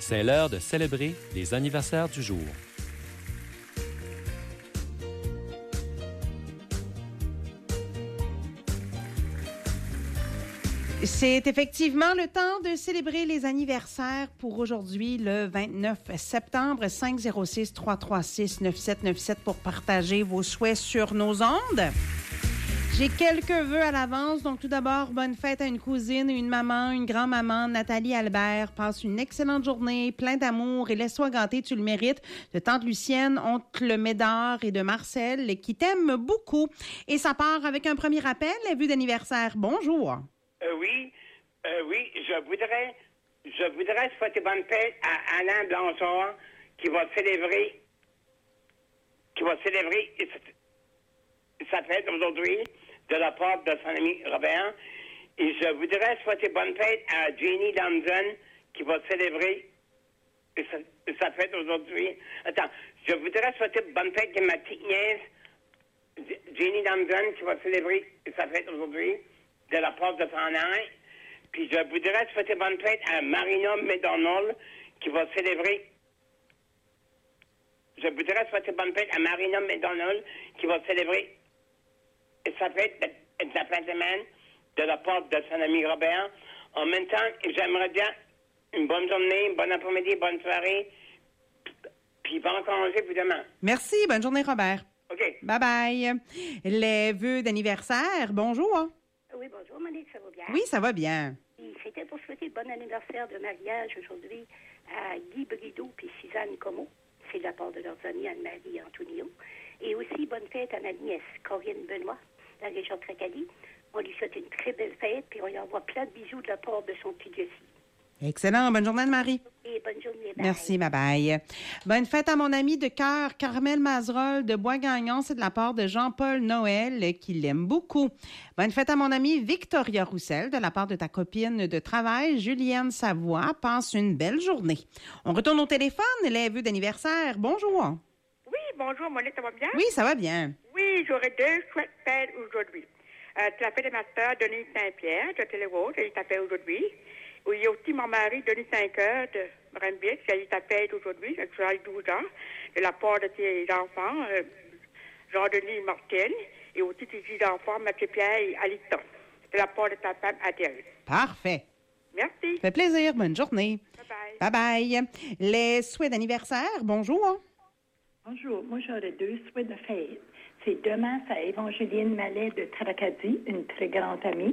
C'est l'heure de célébrer les anniversaires du jour. C'est effectivement le temps de célébrer les anniversaires pour aujourd'hui, le 29 septembre, 506-336-9797 pour partager vos souhaits sur nos ondes. J'ai quelques vœux à l'avance, donc tout d'abord, bonne fête à une cousine, une maman, une grand-maman, Nathalie Albert. Passe une excellente journée, plein d'amour et laisse-toi gâter, tu le mérites. De tante Lucienne, oncle Médard et de Marcel qui t'aiment beaucoup. Et ça part avec un premier appel, les vœux d'anniversaire. Bonjour. Oui, je voudrais souhaiter bonne fête à Alain Blanchard qui va célébrer sa fête aujourd'hui de la part de son ami Robert. Et je voudrais souhaiter bonne fête à Jenny Damson qui va célébrer sa fête aujourd'hui. Attends, je voudrais souhaiter bonne fête à ma petite nièce Jenny Damson qui va célébrer sa fête aujourd'hui de la part de son âme. Puis je voudrais souhaiter bonne fête à Marina McDonald qui va célébrer. Je voudrais souhaiter bonne fête à Marina McDonald qui va célébrer sa fête de la fin de semaine de la part de son ami Robert. En même temps, j'aimerais bien une bonne journée, une bonne après-midi, bonne soirée, puis bon congé pour demain. Merci, bonne journée Robert. OK. Bye-bye. Les vœux d'anniversaire, bonjour. Oui, bonjour, Monique, ça va bien? Oui, ça va bien. C'était pour souhaiter bon anniversaire de mariage aujourd'hui à Guy Brideau et Suzanne Como. C'est de la part de leurs amis Anne-Marie et Antonio. Et aussi, bonne fête à ma nièce, Corinne Benoît, de la région de Tracadie. On lui souhaite une très belle fête, puis on lui envoie plein de bisous de la part de son petit Jessie. Excellent. Bonne journée, Anne-Marie. Et bonne journée. Bye. Merci, bye-bye. Bonne fête à mon ami de cœur, Carmel Mazerol de Bois-Gagnon. C'est de la part de Jean-Paul Noël, qui l'aime beaucoup. Bonne fête à mon amie Victoria Roussel, de la part de ta copine de travail, Julienne Savoie. Passe une belle journée. On retourne au téléphone. Les vœux d'anniversaire. Bonjour. Oui, bonjour, Monique, ça va bien? Oui, ça va bien. Oui, j'aurais deux chouettes fêtes aujourd'hui. C'est la fête de ma soeur, Denise Saint-Pierre, de Téléroute, elle est à fête aujourd'hui. Il y a aussi mon mari, Denis Saint-Cœur, de Brembis, qui est à fête aujourd'hui, qui a 12 ans, de la part de ses enfants, Jean-Denis Martin, et aussi ses filles d'enfants, Mathieu-Pierre et Aliton, de la part de ta femme, Adèle. Parfait. Merci. Ça fait plaisir. Bonne journée. Bye-bye. Bye-bye. Les souhaits d'anniversaire. Bonjour. Bonjour, moi j'aurais deux souhaits de fête. C'est demain, c'est à Évangeline Mallet de Tracadie, une très grande amie.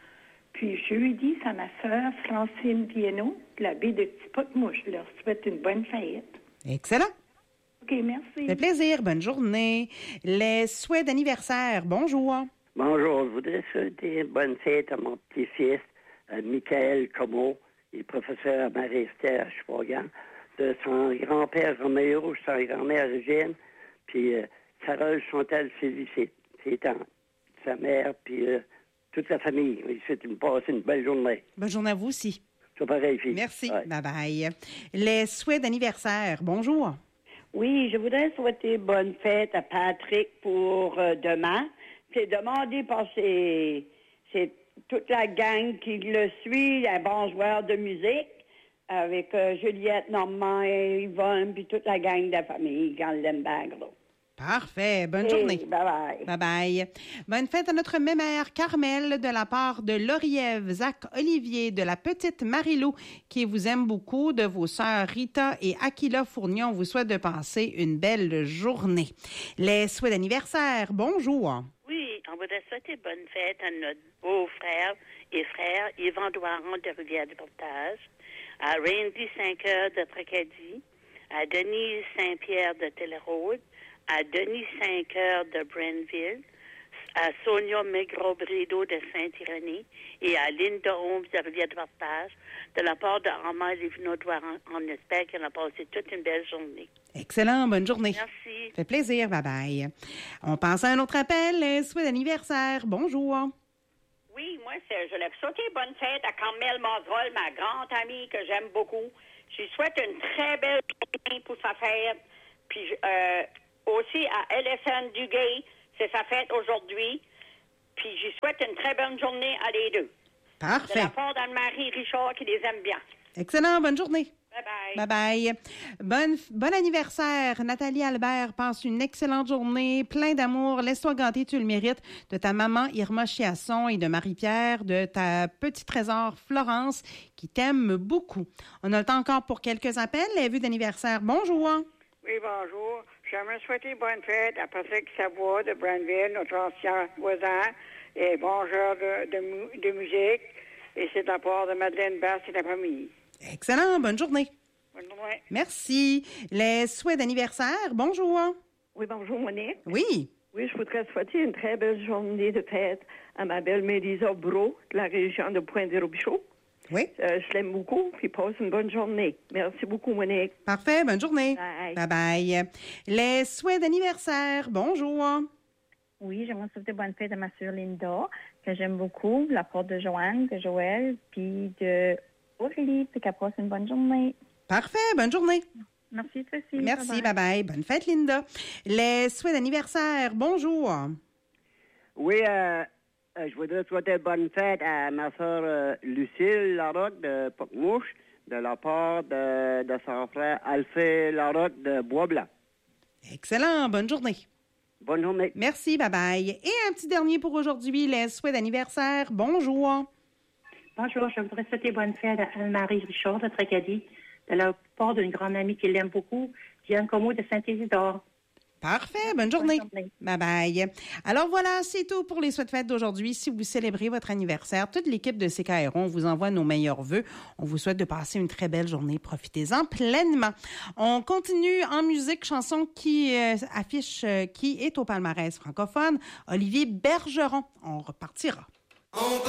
Puis jeudi, c'est à ma sœur Francine Viennot, de la baie de Petit-Pot-Mouche. Je leur souhaite une bonne fête. Excellent. OK, merci. Ça fait plaisir. Bonne journée. Les souhaits d'anniversaire. Bonjour. Bonjour, je voudrais souhaiter une bonne fête à mon petit-fils, Michael Como, il est professeur à Marie-Esther à Sheboygan, de son grand-père Roméo, sa grand-mère Eugène, puis Carole Chantal Sylvie, ses tantes, sa mère, puis toute la famille. Il souhaite passer une belle journée. Bonne journée à vous aussi. C'est pareil, fille. Merci. Ouais. Bye-bye. Les souhaits d'anniversaire. Bonjour. Oui, je voudrais souhaiter bonne fête à Patrick pour demain. C'est demandé par c'est toute la gang qui le suit, un bon joueur de musique, avec Juliette, Normand, et Yvonne, puis toute la gang de la famille, quand l'aime bien gros. Parfait. Bonne journée. Bye-bye. Bye-bye. Bonne fête à notre mémère Carmel de la part de Lauriève, Zach, Olivier, de la petite Marilou qui vous aime beaucoup, de vos sœurs Rita et Aquila Fournier. On vous souhaite de passer une belle journée. Les souhaits d'anniversaire. Bonjour. Oui, on voudrait souhaiter bonne fête à notre beau-frère et frère Yvan Douaron de Rivière-du-Portage, à Randy Saint-Cœur de Tracadie, à Denise Saint-Pierre de Téléroute, à Denis Saint-Cœur de Brenville, à Sonia Maigret-Brideau de Saint-Irénée et à Linda Holmes de Rivière-du-Portage, de la part de Armand Livno-Douaron. On espère qu'elle a passé toute une belle journée. Excellent. Bonne journée. Merci. Ça fait plaisir. Bye-bye. On passe à un autre appel. Les souhaits d'anniversaire. Bonjour. Oui, moi, je voulais souhaiter bonne fête à Carmel Mazerol, ma grande amie que j'aime beaucoup. Je lui souhaite une très belle journée pour sa fête. Puis aussi à LSN Duguay, c'est sa fête aujourd'hui. Puis je lui souhaite une très bonne journée à les deux. Parfait. De la part d'Anne-Marie Richard qui les aime bien. Excellent. Bonne journée. Bye-bye. Bon anniversaire, Nathalie Albert. Passe une excellente journée, plein d'amour. Laisse-toi gâter, tu le mérites. De ta maman Irma Chiasson et de Marie-Pierre, de ta petite trésor Florence, qui t'aime beaucoup. On a le temps encore pour quelques appels. Les vues d'anniversaire, bonjour. Oui, bonjour. J'aimerais souhaiter bonne fête à Patrick Savoie de Brandville, notre ancien voisin et bon genre de musique. Et c'est de la part de Madeleine Basse et de la famille. Excellent, bonne journée. Bonne journée. Merci. Les souhaits d'anniversaire, bonjour. Oui, bonjour, Monique. Oui. Oui, je voudrais souhaiter une très belle journée de fête à ma belle Mélisa Bro, de la région de Pointe-des-Robichaud. Oui. Je l'aime beaucoup, puis passe une bonne journée. Merci beaucoup, Monique. Parfait, bonne journée. Bye. Bye-bye. Les souhaits d'anniversaire, bonjour. Oui, j'aimerais souhaiter bonne fête à ma sœur Linda, que j'aime beaucoup, de la part de Joanne, de Joël, puis de Aurélie, puis qu'elle passe une bonne journée. Parfait, bonne journée. Merci, toi aussi. Merci, bye-bye. Bonne fête, Linda. Les souhaits d'anniversaire, bonjour. Oui, je voudrais souhaiter bonne fête à ma soeur Lucille Larocque de Pocmouche, de la part de son frère Alphée Larocque de Bois-Blanc. Excellent, bonne journée. Bonne journée. Merci, bye-bye. Et un petit dernier pour aujourd'hui, les souhaits d'anniversaire, bonjour. Bonjour, je voudrais souhaiter bonne fête à Anne-Marie Richard de Tracadie, de la part d'une grande amie qui l'aime beaucoup, Diane Comeau de Saint-Isidore. Parfait, bonne journée. Bye-bye. Alors voilà, c'est tout pour les souhaits de fête d'aujourd'hui. Si vous célébrez votre anniversaire, toute l'équipe de CKRO, on vous envoie nos meilleurs vœux. On vous souhaite de passer une très belle journée. Profitez-en pleinement. On continue en musique, chanson qui affiche qui est au palmarès francophone, Olivier Bergeron. On repartira.